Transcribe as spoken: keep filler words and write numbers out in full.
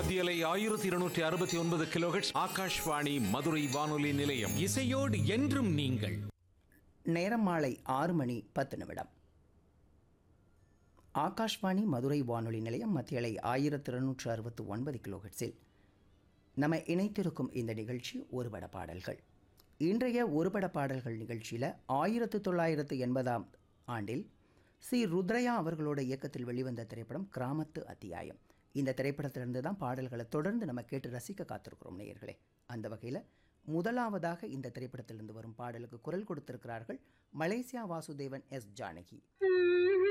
மத்தியலை ஆயிரத்தி இருநூற்றி அறுபத்தி ஒன்பது கிலோஹெர்ட்ஸ் ஆகாஷ்வாணி மதுரை வானொலி நிலையம். இசையோடு என்றும் நீங்கள். நேரம் மாலை ஆறு மணி பத்து நிமிடம். ஆகாஷ்வாணி மதுரை வானொலி நிலையம் மத்தியலை ஆயிரத்தி இருநூற்று அறுபத்தி ஒன்பது கிலோஹெர்ட்ஸில் நம்ம இணைத்திருக்கும் இந்த நிகழ்ச்சி ஒருபட பாடல்கள். இன்றைய ஒருபட பாடல்கள் நிகழ்ச்சியில் ஆயிரத்து தொள்ளாயிரத்து எண்பதாம் ஆண்டில் சி ருத்ரையா அவர்களோட இயக்கத்தில் வெளிவந்த திரைப்படம் கிராமத்து அத்தியாயம். இந்த திரைப்படத்திலிருந்து தான் பாடல்களை தொடர்ந்து நம்ம கேட்டு ரசிக்க காத்திருக்கிறோம் நேயர்களே. அந்த வகையில் முதலாவதாக இந்த திரைப்படத்திலிருந்து வரும் பாடலுக்கு குரல் கொடுத்திருக்கிறார்கள் மலேசியா வாசுதேவன், எஸ் ஜானகி.